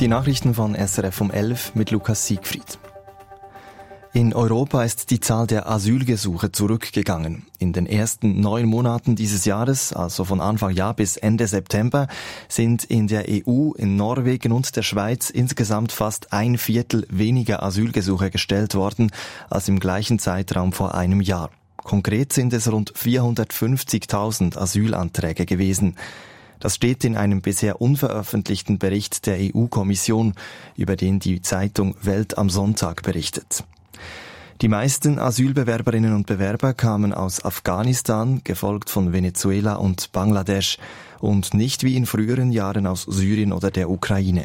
Die Nachrichten von SRF um 11 mit Lukas Siegfried. In Europa ist die Zahl der Asylgesuche zurückgegangen. In den ersten 9 Monaten dieses Jahres, also von Anfang Jahr bis Ende September, sind in der EU, in Norwegen und der Schweiz insgesamt fast 1/4 weniger Asylgesuche gestellt worden als im gleichen Zeitraum vor einem Jahr. Konkret sind es rund 450.000 Asylanträge gewesen. Das steht in einem bisher unveröffentlichten Bericht der EU-Kommission, über den die Zeitung Welt am Sonntag berichtet. Die meisten Asylbewerberinnen und Bewerber kamen aus Afghanistan, gefolgt von Venezuela und Bangladesch und nicht wie in früheren Jahren aus Syrien oder der Ukraine.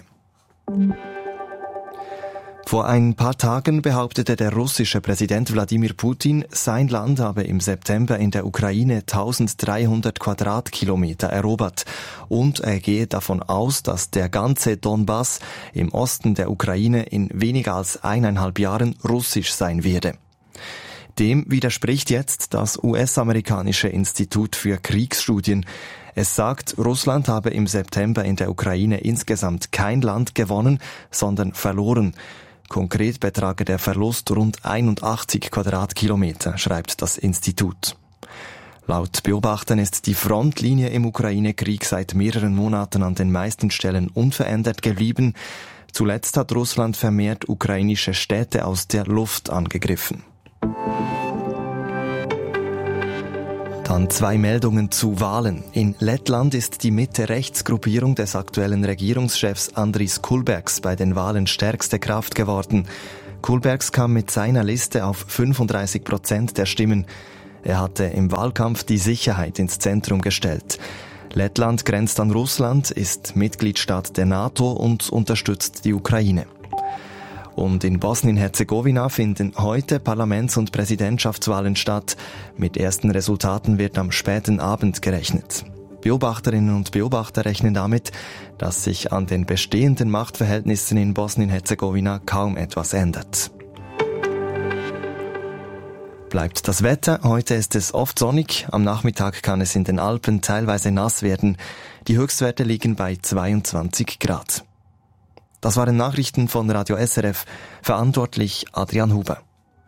Vor ein paar Tagen behauptete der russische Präsident Wladimir Putin, sein Land habe im September in der Ukraine 1300 Quadratkilometer erobert und er gehe davon aus, dass der ganze Donbass im Osten der Ukraine in weniger als 1,5 Jahren russisch sein werde. Dem widerspricht jetzt das US-amerikanische Institut für Kriegsstudien. Es sagt, Russland habe im September in der Ukraine insgesamt kein Land gewonnen, sondern verloren. Konkret betrage der Verlust rund 81 Quadratkilometer, schreibt das Institut. Laut Beobachtern ist die Frontlinie im Ukraine-Krieg seit mehreren Monaten an den meisten Stellen unverändert geblieben. Zuletzt hat Russland vermehrt ukrainische Städte aus der Luft angegriffen. Dann 2 Meldungen zu Wahlen. In Lettland ist die Mitte-Rechts-Gruppierung des aktuellen Regierungschefs Andris Kulbergs bei den Wahlen stärkste Kraft geworden. Kulbergs kam mit seiner Liste auf 35% der Stimmen. Er hatte im Wahlkampf die Sicherheit ins Zentrum gestellt. Lettland grenzt an Russland, ist Mitgliedstaat der NATO und unterstützt die Ukraine. Und in Bosnien-Herzegowina finden heute Parlaments- und Präsidentschaftswahlen statt. Mit ersten Resultaten wird am späten Abend gerechnet. Beobachterinnen und Beobachter rechnen damit, dass sich an den bestehenden Machtverhältnissen in Bosnien-Herzegowina kaum etwas ändert. Bleibt das Wetter. Heute ist es oft sonnig. Am Nachmittag kann es in den Alpen teilweise nass werden. Die Höchstwerte liegen bei 22 Grad. Das waren Nachrichten von Radio SRF. Verantwortlich Adrian Huber.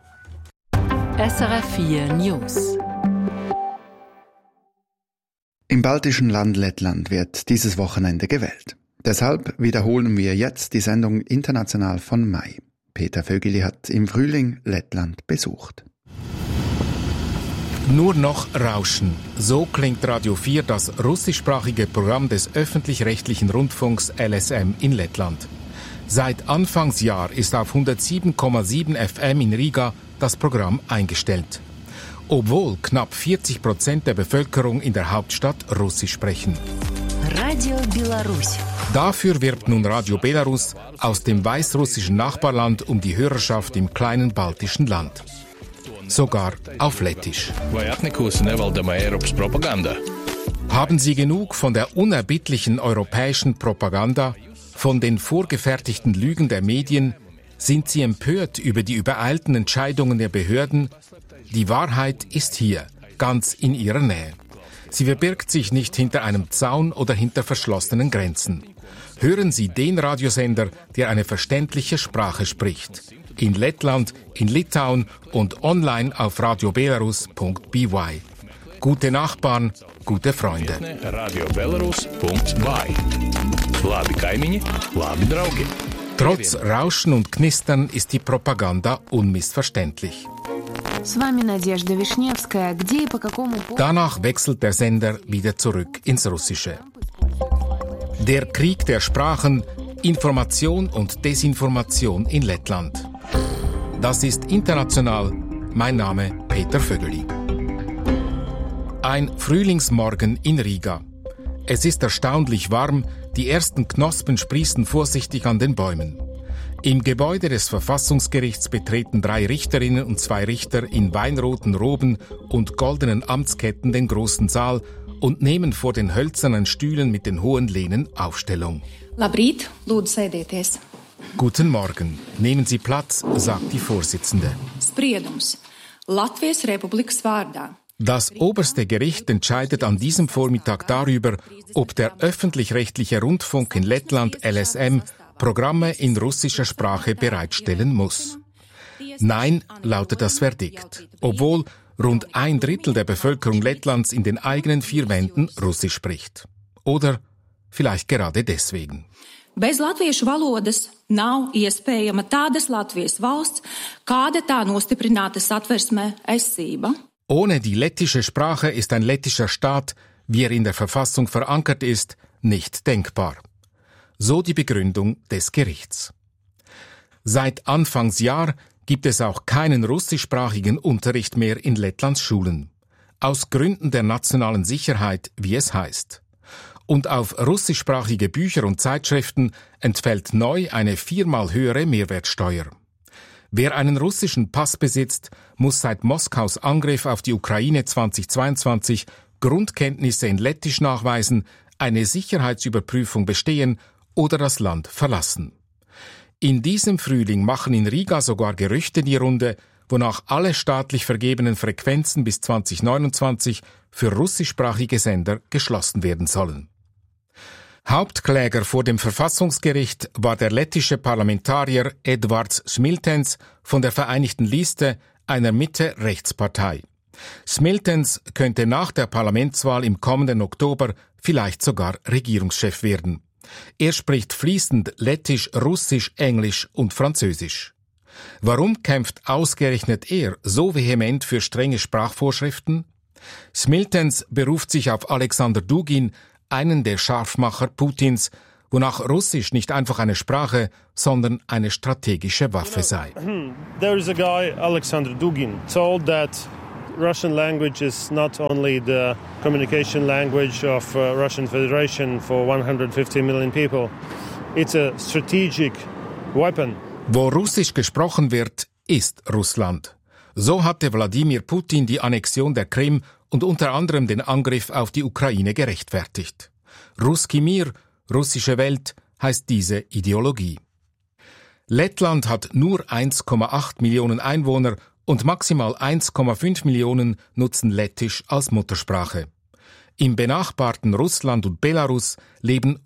SRF 4 News. Im baltischen Land Lettland wird dieses Wochenende gewählt. Deshalb wiederholen wir jetzt die Sendung International von Mai. Peter Vögeli hat im Frühling Lettland besucht. Nur noch Rauschen. So klingt Radio 4, das russischsprachige Programm des öffentlich-rechtlichen Rundfunks LSM in Lettland. Seit Anfangsjahr ist auf 107,7 FM in Riga das Programm eingestellt. Obwohl knapp 40% der Bevölkerung in der Hauptstadt Russisch sprechen. Radio Belarus. Dafür wirbt nun Radio Belarus aus dem weißrussischen Nachbarland um die Hörerschaft im kleinen baltischen Land. Sogar auf Lettisch. Haben Sie genug von der unerbittlichen europäischen Propaganda, von den vorgefertigten Lügen der Medien? Sind Sie empört über die übereilten Entscheidungen der Behörden? Die Wahrheit ist hier, ganz in Ihrer Nähe. Sie verbirgt sich nicht hinter einem Zaun oder hinter verschlossenen Grenzen. Hören Sie den Radiosender, der eine verständliche Sprache spricht. In Lettland, in Litauen und online auf radiobelarus.by. Gute Nachbarn, gute Freunde. Trotz Rauschen und Knistern ist die Propaganda unmissverständlich. Danach wechselt der Sender wieder zurück ins Russische. Der Krieg der Sprachen, Information und Desinformation in Lettland. Das ist international. Mein Name Peter Vögeli. Ein Frühlingsmorgen in Riga. Es ist erstaunlich warm, die ersten Knospen sprießen vorsichtig an den Bäumen. Im Gebäude des Verfassungsgerichts betreten 3 Richterinnen und 2 Richter in weinroten Roben und goldenen Amtsketten den großen Saal und nehmen vor den hölzernen Stühlen mit den hohen Lehnen Aufstellung. Labrīt, lūdzu sēdieties. Guten Morgen. Nehmen Sie Platz, sagt die Vorsitzende. Spriedums. Latvijas Republikas vārdā. Das oberste Gericht entscheidet an diesem Vormittag darüber, ob der öffentlich-rechtliche Rundfunk in Lettland LSM Programme in russischer Sprache bereitstellen muss. Nein, lautet das Verdikt, obwohl rund 1/3 der Bevölkerung Lettlands in den eigenen 4 Wänden Russisch spricht. Oder vielleicht gerade deswegen. Bez latviešu valodas nav iespējama tādas Latvijas valsts, kāda tā nostiprināta Satversmē esamība. Ohne die lettische Sprache ist ein lettischer Staat, wie er in der Verfassung verankert ist, nicht denkbar. So die Begründung des Gerichts. Seit Anfangsjahr gibt es auch keinen russischsprachigen Unterricht mehr in Lettlands Schulen. Aus Gründen der nationalen Sicherheit, wie es heißt. Und auf russischsprachige Bücher und Zeitschriften entfällt neu eine 4-mal höhere Mehrwertsteuer. Wer einen russischen Pass besitzt, muss seit Moskaus Angriff auf die Ukraine 2022 Grundkenntnisse in Lettisch nachweisen, eine Sicherheitsüberprüfung bestehen oder das Land verlassen. In diesem Frühling machen in Riga sogar Gerüchte die Runde, wonach alle staatlich vergebenen Frequenzen bis 2029 für russischsprachige Sender geschlossen werden sollen. Hauptkläger vor dem Verfassungsgericht war der lettische Parlamentarier Edvards Smiltens von der Vereinigten Liste, einer Mitte-Rechtspartei. Smiltens könnte nach der Parlamentswahl im kommenden Oktober vielleicht sogar Regierungschef werden. Er spricht fließend Lettisch, Russisch, Englisch und Französisch. Warum kämpft ausgerechnet er so vehement für strenge Sprachvorschriften? Smiltens beruft sich auf Alexander Dugin, einen der Scharfmacher Putins, wonach Russisch nicht einfach eine Sprache, sondern eine strategische Waffe sei. There is a guy, Alexander Dugin, told that Russian language is not only the communication language of Russian Federation for 150 million people. It's a strategic weapon. Wo Russisch gesprochen wird, ist Russland. So hatte Wladimir Putin die Annexion der Krim und unter anderem den Angriff auf die Ukraine gerechtfertigt. Russki Mir, russische Welt, heißt diese Ideologie. Lettland hat nur 1,8 Millionen Einwohner und maximal 1,5 Millionen nutzen Lettisch als Muttersprache. Im benachbarten Russland und Belarus leben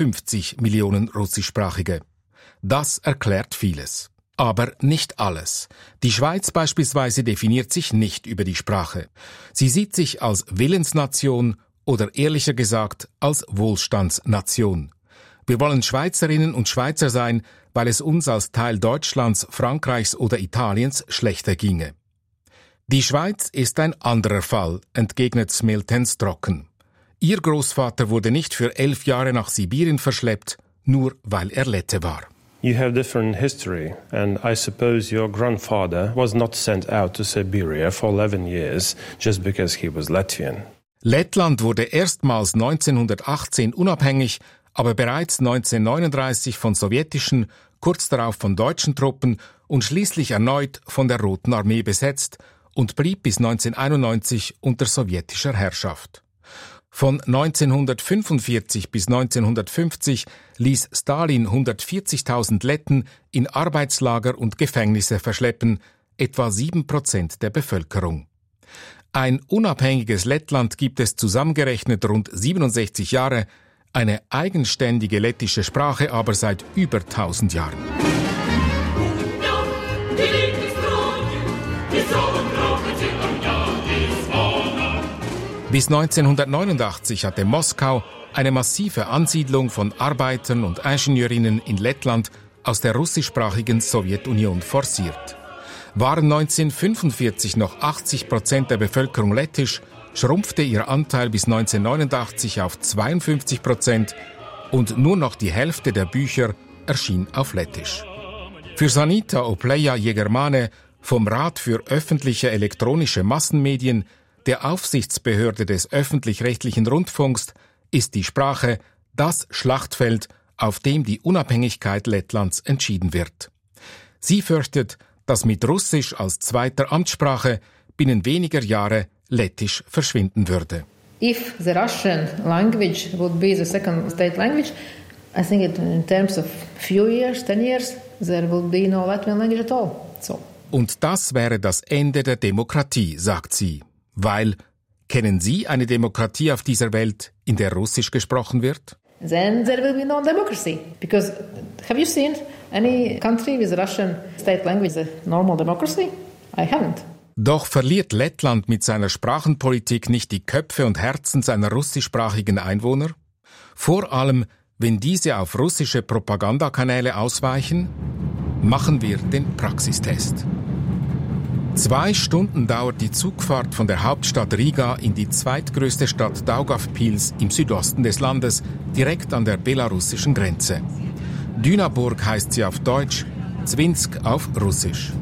150 Millionen Russischsprachige. Das erklärt vieles. Aber nicht alles. Die Schweiz beispielsweise definiert sich nicht über die Sprache. Sie sieht sich als Willensnation oder ehrlicher gesagt als Wohlstandsnation. Wir wollen Schweizerinnen und Schweizer sein, weil es uns als Teil Deutschlands, Frankreichs oder Italiens schlechter ginge. Die Schweiz ist ein anderer Fall, entgegnet Smiltens trocken. Ihr Großvater wurde nicht für 11 Jahre nach Sibirien verschleppt, nur weil er Lette war. You have different history, and I suppose your grandfather was not sent out to Siberia for 11 years just because he was Latvian. Lettland wurde erstmals 1918 unabhängig, aber bereits 1939 von sowjetischen, kurz darauf von deutschen Truppen und schließlich erneut von der Roten Armee besetzt und blieb bis 1991 unter sowjetischer Herrschaft. Von 1945 bis 1950 ließ Stalin 140.000 Letten in Arbeitslager und Gefängnisse verschleppen, etwa 7% der Bevölkerung. Ein unabhängiges Lettland gibt es zusammengerechnet rund 67 Jahre, eine eigenständige lettische Sprache aber seit über 1000 Jahren. Bis 1989 hatte Moskau eine massive Ansiedlung von Arbeitern und Ingenieurinnen in Lettland aus der russischsprachigen Sowjetunion forciert. Waren 1945 noch 80% der Bevölkerung lettisch, schrumpfte ihr Anteil bis 1989 auf 52% und nur noch die Hälfte der Bücher erschien auf Lettisch. Für Sanita Opleja-Jägermane vom Rat für öffentliche elektronische Massenmedien, der Aufsichtsbehörde des öffentlich-rechtlichen Rundfunks, ist die Sprache das Schlachtfeld, auf dem die Unabhängigkeit Lettlands entschieden wird. Sie fürchtet, dass mit Russisch als zweiter Amtssprache binnen weniger Jahre Lettisch verschwinden würde. If the Russian language would be the second state language, I think in terms of few years, 10 years, there would be no Latvian language at all. So. Und das wäre das Ende der Demokratie, sagt sie. Weil, kennen Sie eine Demokratie auf dieser Welt, in der Russisch gesprochen wird? Then there will be no democracy, because Have you seen any country with Russian state language a normal democracy? I haven't. Doch verliert Lettland mit seiner Sprachenpolitik nicht die Köpfe und Herzen seiner russischsprachigen Einwohner? Vor allem, wenn diese auf russische Propagandakanäle ausweichen? Machen wir den Praxistest. 2 Stunden dauert die Zugfahrt von der Hauptstadt Riga in die zweitgrößte Stadt Daugavpils im Südosten des Landes, direkt an der belarussischen Grenze. Dynaburg heißt sie auf Deutsch, Zwinsk auf Russisch.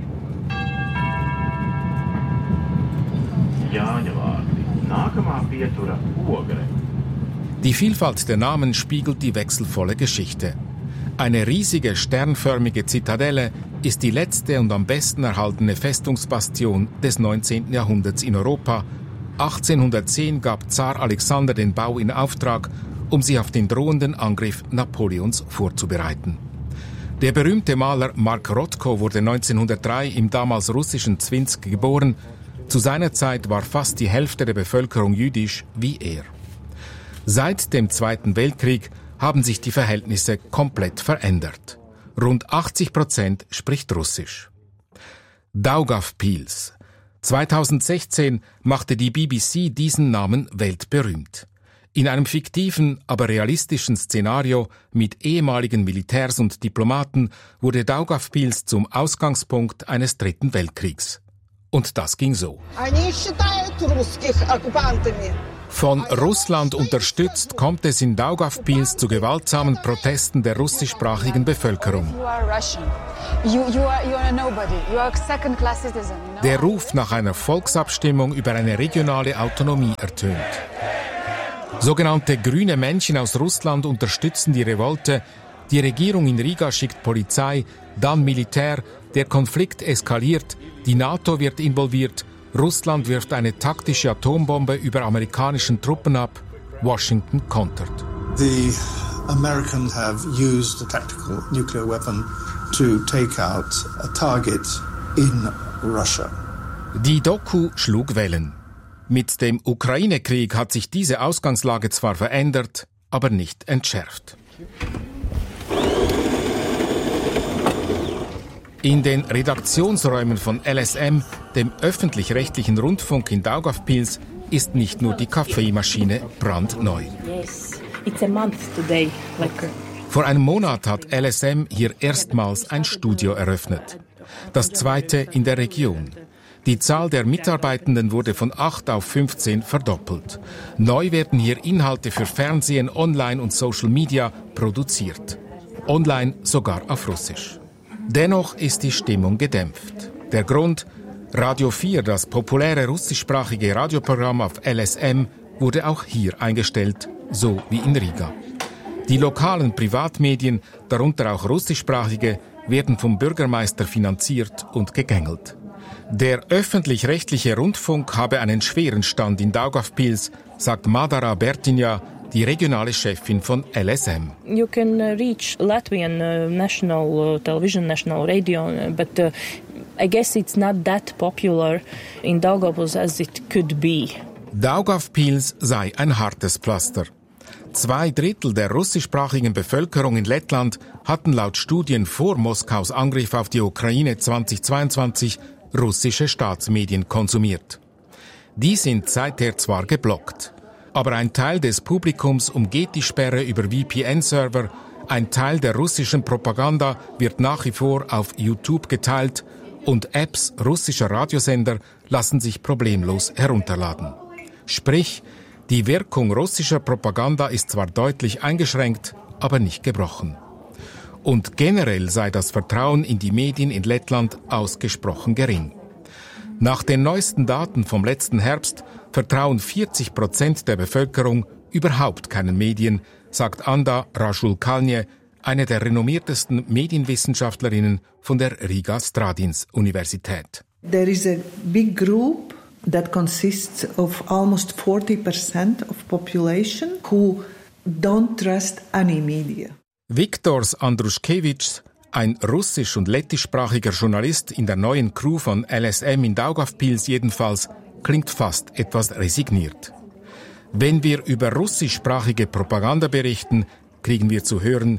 Die Vielfalt der Namen spiegelt die wechselvolle Geschichte. Eine riesige sternförmige Zitadelle ist die letzte und am besten erhaltene Festungsbastion des 19. Jahrhunderts in Europa. 1810 gab Zar Alexander den Bau in Auftrag, um sich auf den drohenden Angriff Napoleons vorzubereiten. Der berühmte Maler Mark Rothko wurde 1903 im damals russischen Zwinsk geboren. Zu seiner Zeit war fast die Hälfte der Bevölkerung jüdisch wie er. Seit dem Zweiten Weltkrieg haben sich die Verhältnisse komplett verändert. Rund 80% spricht Russisch. Daugavpils. 2016 machte die BBC diesen Namen weltberühmt. In einem fiktiven, aber realistischen Szenario mit ehemaligen Militärs und Diplomaten wurde Daugavpils zum Ausgangspunkt eines Dritten Weltkriegs. Und das ging so. Von Russland unterstützt kommt es in Daugavpils zu gewaltsamen Protesten der russischsprachigen Bevölkerung. Der Ruf nach einer Volksabstimmung über eine regionale Autonomie ertönt. Sogenannte grüne Männchen aus Russland unterstützen die Revolte. Die Regierung in Riga schickt Polizei, dann Militär. Der Konflikt eskaliert, die NATO wird involviert. Russland wirft eine taktische Atombombe über amerikanischen Truppen ab. Washington kontert. The Americans have used a tactical nuclear weapon to take out a target in Russia. Die Doku schlug Wellen. Mit dem Ukraine-Krieg hat sich diese Ausgangslage zwar verändert, aber nicht entschärft. In den Redaktionsräumen von LSM, dem öffentlich-rechtlichen Rundfunk in Daugavpils, ist nicht nur die Kaffeemaschine brandneu. Vor einem Monat hat LSM hier erstmals ein Studio eröffnet. Das zweite in der Region. Die Zahl der Mitarbeitenden wurde von 8 auf 15 verdoppelt. Neu werden hier Inhalte für Fernsehen, Online und Social Media produziert. Online sogar auf Russisch. Dennoch ist die Stimmung gedämpft. Der Grund? Radio 4, das populäre russischsprachige Radioprogramm auf LSM, wurde auch hier eingestellt, so wie in Riga. Die lokalen Privatmedien, darunter auch russischsprachige, werden vom Bürgermeister finanziert und gegängelt. Der öffentlich-rechtliche Rundfunk habe einen schweren Stand in Daugavpils, sagt Madara Bertinja, die regionale Chefin von LSM. You can reach Latvian national television, national radio, but I guess it's not that popular in Daugavpils as it could be. Daugavpils sei ein hartes Pflaster. 2/3 der russischsprachigen Bevölkerung in Lettland hatten laut Studien vor Moskaus Angriff auf die Ukraine 2022 russische Staatsmedien konsumiert. Die sind seither zwar geblockt. Aber ein Teil des Publikums umgeht die Sperre über VPN-Server. Ein Teil der russischen Propaganda wird nach wie vor auf YouTube geteilt und Apps russischer Radiosender lassen sich problemlos herunterladen. Sprich, die Wirkung russischer Propaganda ist zwar deutlich eingeschränkt, aber nicht gebrochen. Und generell sei das Vertrauen in die Medien in Lettland ausgesprochen gering. Nach den neuesten Daten vom letzten Herbst vertrauen 40% der Bevölkerung überhaupt keinen Medien, sagt Anda Rajulkalnie, eine der renommiertesten Medienwissenschaftlerinnen von der Riga Stradins Universität. There is a big group that consists of almost 40% of population who don't trust any media. Viktors Andruškevičs, ein russisch- und lettischsprachiger Journalist in der neuen Crew von LSM in Daugavpils jedenfalls, klingt fast etwas resigniert. Wenn wir über russischsprachige Propaganda berichten, kriegen wir zu hören,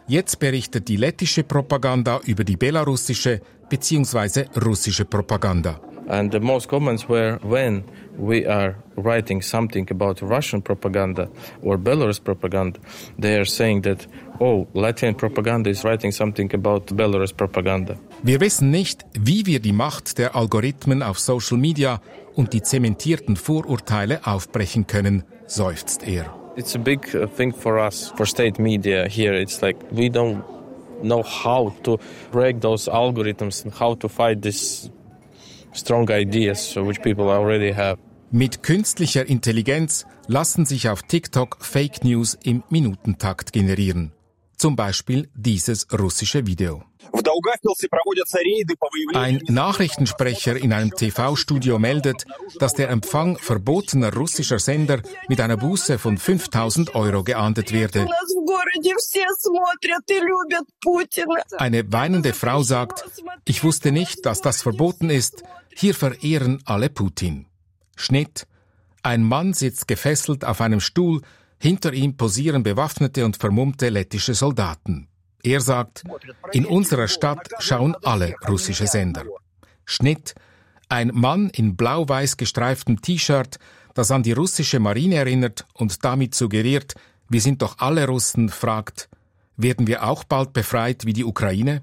Jetzt berichtet die lettische Propaganda über die belarussische bzw. russische Propaganda. And the most comments were when we are writing something about Russian propaganda or Belarus propaganda, they are saying that, oh, Latvian propaganda is writing something about Belarus propaganda. Wir wissen nicht, wie wir die Macht der Algorithmen auf Social Media und die zementierten Vorurteile aufbrechen können, seufzt er. It's a big thing for us, for state media here. It's like we don't know how to break those algorithms and how to fight these strong ideas which people already have. Mit künstlicher Intelligenz lassen sich auf TikTok Fake News im Minutentakt generieren. Zum Beispiel dieses russische Video. Ein Nachrichtensprecher in einem TV-Studio meldet, dass der Empfang verbotener russischer Sender mit einer Buße von 5.000 € geahndet werde. Eine weinende Frau sagt, ich wusste nicht, dass das verboten ist. Hier verehren alle Putin. Schnitt. Ein Mann sitzt gefesselt auf einem Stuhl, hinter ihm posieren bewaffnete und vermummte lettische Soldaten. Er sagt, in unserer Stadt schauen alle russische Sender. Schnitt. Ein Mann in blau-weiß gestreiftem T-Shirt, das an die russische Marine erinnert und damit suggeriert, wir sind doch alle Russen, fragt, werden wir auch bald befreit wie die Ukraine?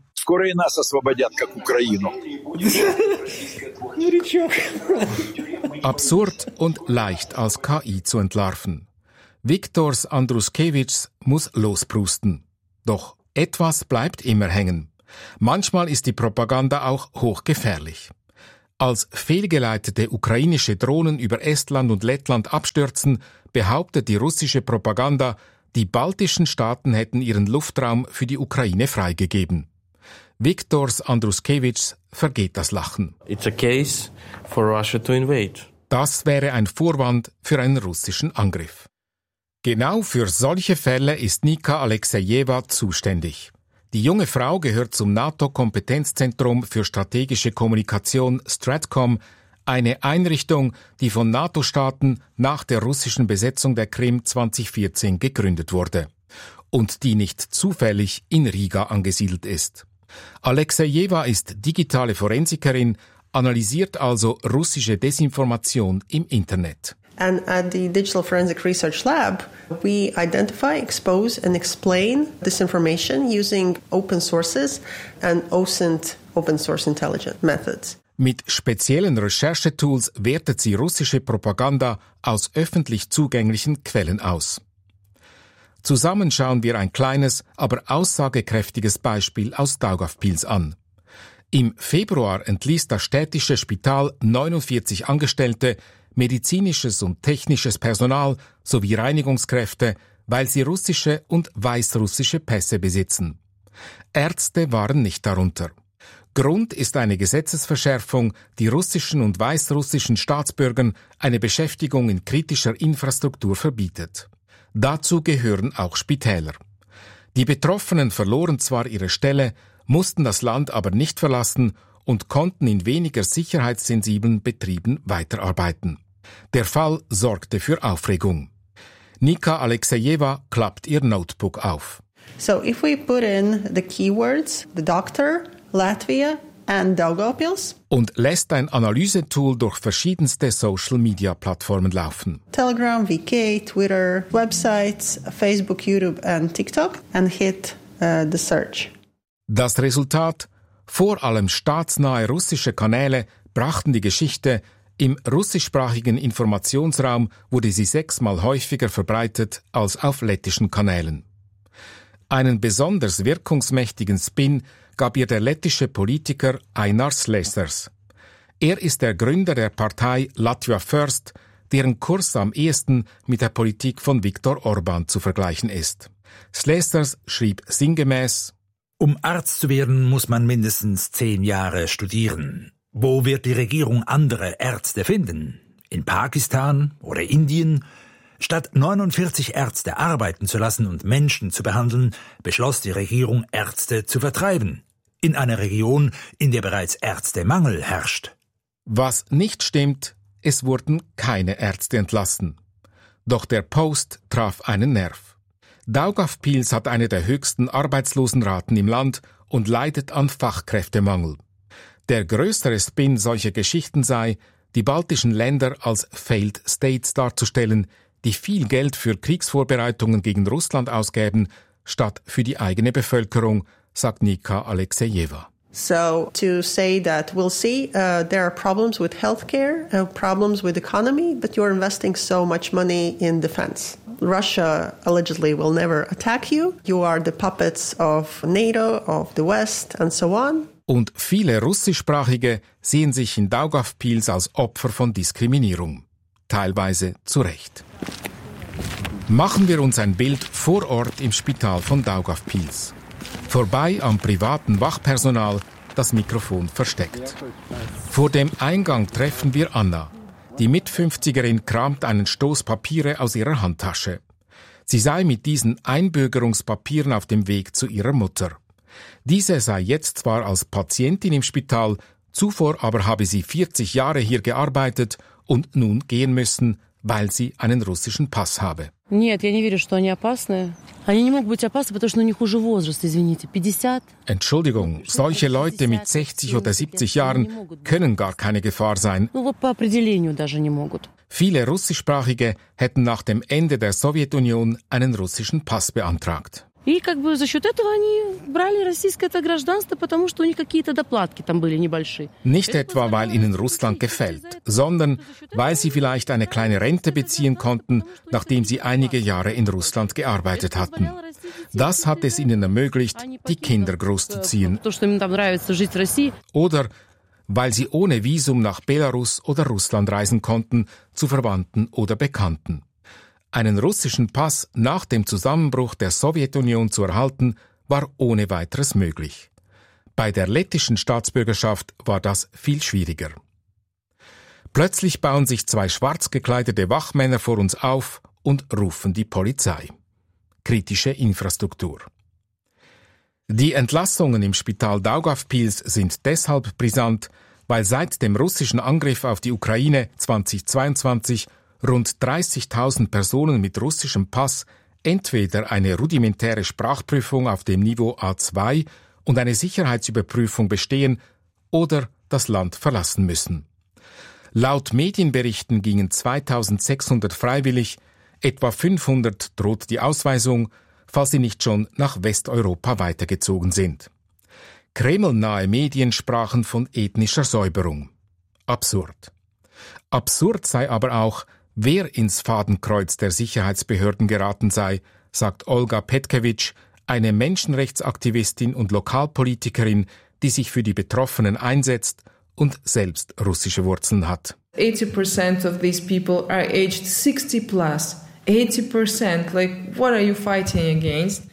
Absurd und leicht als KI zu entlarven. Viktors Andruskevitschs muss losprusten. Doch etwas bleibt immer hängen. Manchmal ist die Propaganda auch hochgefährlich. Als fehlgeleitete ukrainische Drohnen über Estland und Lettland abstürzen, behauptet die russische Propaganda, die baltischen Staaten hätten ihren Luftraum für die Ukraine freigegeben. Viktors Andruskevitschs vergeht das Lachen. It's a case for Russia to invade. Das wäre ein Vorwand für einen russischen Angriff. Genau für solche Fälle ist Nika Alexejeva zuständig. Die junge Frau gehört zum NATO-Kompetenzzentrum für strategische Kommunikation Stratcom, eine Einrichtung, die von NATO-Staaten nach der russischen Besetzung der Krim 2014 gegründet wurde und die nicht zufällig in Riga angesiedelt ist. Alexejeva ist digitale Forensikerin, analysiert also russische Desinformation im Internet. And at the Digital Forensic Research Lab, we identify, expose and explain disinformation using open sources and OSINT, Open Source Intelligence Methods. Mit speziellen Recherchetools wertet sie russische Propaganda aus öffentlich zugänglichen Quellen aus. Zusammen schauen wir ein kleines, aber aussagekräftiges Beispiel aus Daugavpils an. Im Februar entließ das städtische Spital 49 Angestellte, medizinisches und technisches Personal sowie Reinigungskräfte, weil sie russische und weißrussische Pässe besitzen. Ärzte waren nicht darunter. Grund ist eine Gesetzesverschärfung, die russischen und weißrussischen Staatsbürgern eine Beschäftigung in kritischer Infrastruktur verbietet. Dazu gehören auch Spitäler. Die Betroffenen verloren zwar ihre Stelle, mussten das Land aber nicht verlassen und konnten in weniger sicherheitssensiblen Betrieben weiterarbeiten. Der Fall sorgte für Aufregung. Nika Alexejeva klappt ihr Notebook auf. So if we put in the keywords, the doctor, Latvia and Daugavpils, und lässt ein Analysetool durch verschiedenste Social-Media-Plattformen laufen. Telegram, VK, Twitter, Websites, Facebook, YouTube and TikTok and hit the search. Das Resultat: vor allem staatsnahe russische Kanäle brachten die Geschichte, im russischsprachigen Informationsraum wurde sie 6-mal häufiger verbreitet als auf lettischen Kanälen. Einen besonders wirkungsmächtigen Spin gab ihr der lettische Politiker Ainar Šlēsers. Er ist der Gründer der Partei Latvia First, deren Kurs am ehesten mit der Politik von Viktor Orban zu vergleichen ist. Šlēsers schrieb sinngemäß: Um Arzt zu werden, muss man mindestens 10 Jahre studieren. Wo wird die Regierung andere Ärzte finden? In Pakistan oder Indien? Statt 49 Ärzte arbeiten zu lassen und Menschen zu behandeln, beschloss die Regierung, Ärzte zu vertreiben. In einer Region, in der bereits Ärztemangel herrscht. Was nicht stimmt, es wurden keine Ärzte entlassen. Doch der Post traf einen Nerv. Daugavpils hat eine der höchsten Arbeitslosenraten im Land und leidet an Fachkräftemangel. Der größere Spin solcher Geschichten sei, die baltischen Länder als Failed States darzustellen, die viel Geld für Kriegsvorbereitungen gegen Russland ausgeben, statt für die eigene Bevölkerung, sagt Nika Alexejeva. So to say that we'll see there are problems with healthcare, problems with economy, but you're investing so much money in defense. Russia allegedly will never attack you. You are the puppets of NATO, of the West and so on. Und viele Russischsprachige sehen sich in Daugavpils als Opfer von Diskriminierung. Teilweise zu Recht. Machen wir uns ein Bild vor Ort im Spital von Daugavpils. Vorbei am privaten Wachpersonal, das Mikrofon versteckt. Vor dem Eingang treffen wir Anna. Die Mit-50erin kramt einen Stoß Papiere aus ihrer Handtasche. Sie sei mit diesen Einbürgerungspapieren auf dem Weg zu ihrer Mutter. Diese sei jetzt zwar als Patientin im Spital, zuvor aber habe sie 40 Jahre hier gearbeitet und nun gehen müssen, weil sie einen russischen Pass habe. Entschuldigung, solche Leute mit 60 oder 70 Jahren können gar keine Gefahr sein. Viele Russischsprachige hätten nach dem Ende der Sowjetunion einen russischen Pass beantragt. Nicht etwa, weil ihnen Russland gefällt, sondern weil sie vielleicht eine kleine Rente beziehen konnten, nachdem sie einige Jahre in Russland gearbeitet hatten. Das hat es ihnen ermöglicht, die Kinder großzuziehen. Oder weil sie ohne Visum nach Belarus oder Russland reisen konnten, zu Verwandten oder Bekannten. Einen russischen Pass nach dem Zusammenbruch der Sowjetunion zu erhalten, war ohne weiteres möglich. Bei der lettischen Staatsbürgerschaft war das viel schwieriger. Plötzlich bauen sich 2 schwarz gekleidete Wachmänner vor uns auf und rufen die Polizei. Kritische Infrastruktur. Die Entlassungen im Spital Daugavpils sind deshalb brisant, weil seit dem russischen Angriff auf die Ukraine 2022 rund 30.000 Personen mit russischem Pass entweder eine rudimentäre Sprachprüfung auf dem Niveau A2 und eine Sicherheitsüberprüfung bestehen oder das Land verlassen müssen. Laut Medienberichten gingen 2.600 freiwillig, etwa 500 droht die Ausweisung, falls sie nicht schon nach Westeuropa weitergezogen sind. Kreml-nahe Medien sprachen von ethnischer Säuberung. Absurd. Absurd sei aber auch, wer ins Fadenkreuz der Sicherheitsbehörden geraten sei, sagt Olga Petkevich, eine Menschenrechtsaktivistin und Lokalpolitikerin, die sich für die Betroffenen einsetzt und selbst russische Wurzeln hat. 80% of these people are aged 60 plus. 80%, like what are you fighting against?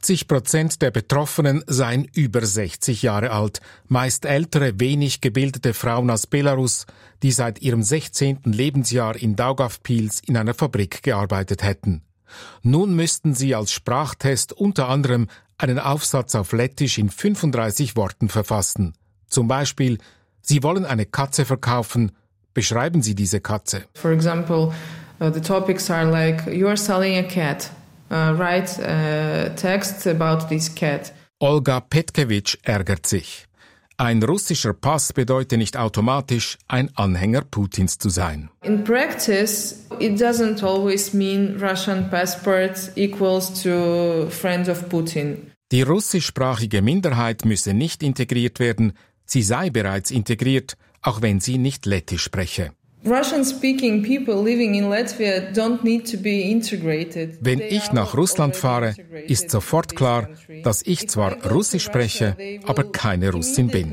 80% der Betroffenen seien über 60 Jahre alt, meist ältere, wenig gebildete Frauen aus Belarus, die seit ihrem 16. Lebensjahr in Daugavpils in einer Fabrik gearbeitet hätten. Nun müssten sie als Sprachtest unter anderem einen Aufsatz auf Lettisch in 35 Worten verfassen. Zum Beispiel, Sie wollen eine Katze verkaufen, beschreiben Sie diese Katze. For example, the topics are like, you are selling a cat. Write text about this cat. Olga Petkevich ärgert sich. Ein russischer Pass bedeutet nicht automatisch, ein Anhänger Putins zu sein. In practice, it doesn't always mean Russian passport equals to friend of Putin. Die russischsprachige Minderheit müsse nicht integriert werden, sie sei bereits integriert, auch wenn sie nicht Lettisch spreche. Russian-speaking people living in Latvia don't need to be integrated. Wenn ich nach Russland fahre, ist sofort klar, dass ich zwar Russisch spreche, aber keine Russin bin.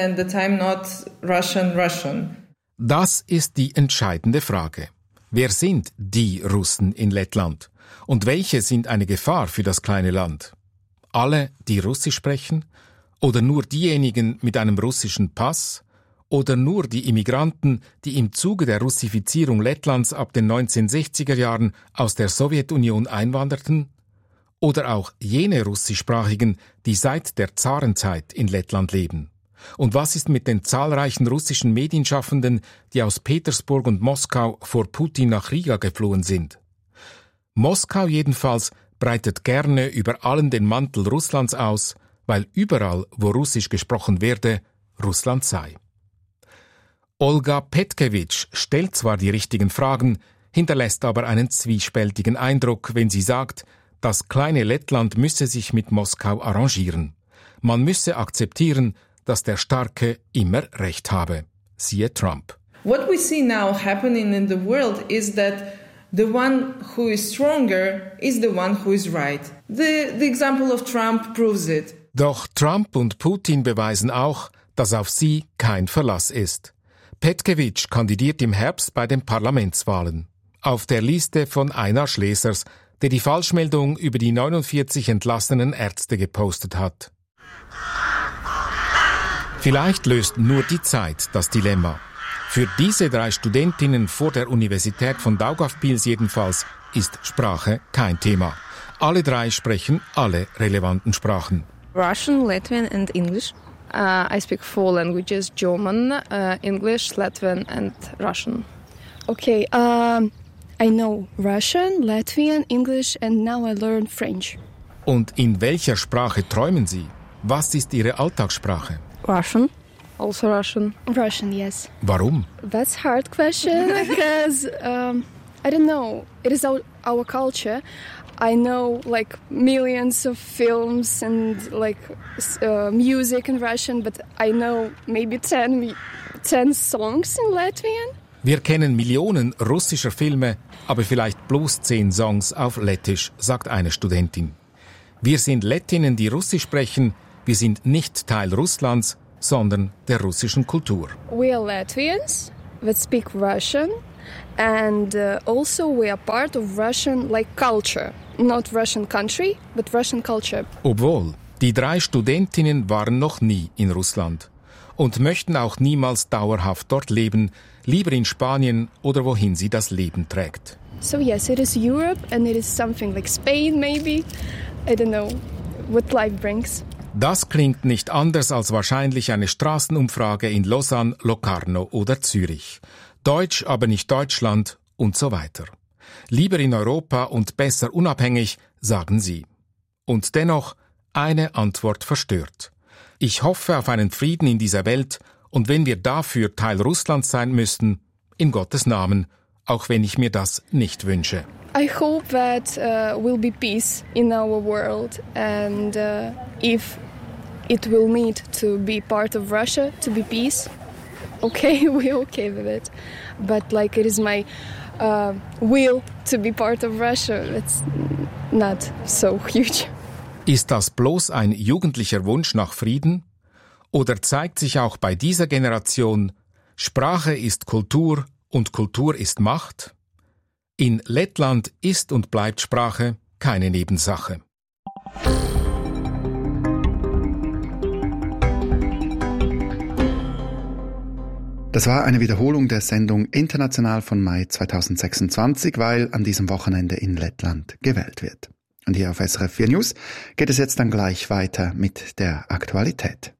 Das ist die entscheidende Frage. Wer sind die Russen in Lettland? Und welche sind eine Gefahr für das kleine Land? Alle, die Russisch sprechen? Oder nur diejenigen mit einem russischen Pass? Oder nur die Immigranten, die im Zuge der Russifizierung Lettlands ab den 1960er Jahren aus der Sowjetunion einwanderten? Oder auch jene Russischsprachigen, die seit der Zarenzeit in Lettland leben? Und was ist mit den zahlreichen russischen Medienschaffenden, die aus Petersburg und Moskau vor Putin nach Riga geflohen sind? Moskau jedenfalls breitet gerne über allen den Mantel Russlands aus, weil überall, wo Russisch gesprochen werde, Russland sei. Olga Petkevich stellt zwar die richtigen Fragen, hinterlässt aber einen zwiespältigen Eindruck, wenn sie sagt, das kleine Lettland müsse sich mit Moskau arrangieren. Man müsse akzeptieren, dass der Starke immer Recht habe. Siehe Trump. What we see now happening in the world is that the one who is stronger is the one who is right. The example of Trump proves it. Doch Trump und Putin beweisen auch, dass auf sie kein Verlass ist. Petkevich kandidiert im Herbst bei den Parlamentswahlen. Auf der Liste von Einar Schlesers, der die Falschmeldung über die 49 entlassenen Ärzte gepostet hat. Vielleicht löst nur die Zeit das Dilemma. Für diese 3 Studentinnen vor der Universität von Daugavpils jedenfalls ist Sprache kein Thema. Alle 3 sprechen alle relevanten Sprachen. Russian, Latvian and English. I speak 4 languages, German, English, Latvian and Russian. Okay, I know Russian, Latvian, English and now I learn French. Und in welcher Sprache träumen Sie? Was ist Ihre Alltagssprache? Russian. Also Russian. Russian, yes. Warum? That's a hard question because, I don't know, it is our culture. I know like millions of films and like music in Russian, but I know maybe 10 songs in Latvian. Wir kennen Millionen russischer Filme, aber vielleicht bloß 10 Songs auf Lettisch, sagt eine Studentin. Wir sind Lettinnen, die Russisch sprechen. Wir sind nicht Teil Russlands, sondern der russischen Kultur. We are Latvians that speak Russian and also we are part of Russian like culture. Not Russian country, but Russian culture. Obwohl, die 3 Studentinnen waren noch nie in Russland und möchten auch niemals dauerhaft dort leben, lieber in Spanien oder wohin sie das Leben trägt. So yes, it is Europe and it is something like Spain maybe. I don't know what life brings. Das klingt nicht anders als wahrscheinlich eine Straßenumfrage in Lausanne, Locarno oder Zürich. Deutsch, aber nicht Deutschland und so weiter. Lieber in Europa und besser unabhängig, sagen sie. Und dennoch, eine Antwort verstört. Ich hoffe auf einen Frieden in dieser Welt und wenn wir dafür Teil Russlands sein müssten, in Gottes Namen, auch wenn ich mir das nicht wünsche. I hope that will be peace in our world and if it will need to be part of Russia to be peace, okay, we're okay with it. But like it is my will to be part of Russia, it's not so huge. Ist das bloß ein jugendlicher Wunsch nach Frieden? Oder zeigt sich auch bei dieser Generation, Sprache ist Kultur und Kultur ist Macht? In Lettland ist und bleibt Sprache keine Nebensache. Das war eine Wiederholung der Sendung International von Mai 2026, weil an diesem Wochenende in Lettland gewählt wird. Und hier auf SRF 4 News geht es jetzt dann gleich weiter mit der Aktualität.